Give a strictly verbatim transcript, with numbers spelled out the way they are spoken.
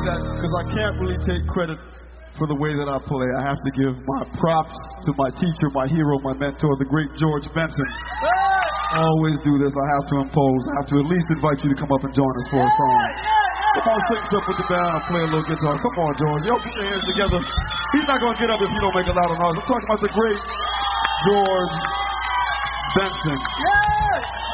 that because I can't really take credit for the way that I play. I have to give my props to my teacher, my hero, my mentor, the great George Benson. I always do this. I have to impose. I have to at least invite you to come up and join us for a song. Come on, sing up with the band. I'll play a little guitar. Come on, George. Y'all put your hands together. He's not going to get up if you don't make a loud noise. I'm talking about the great George Benson. Yeah!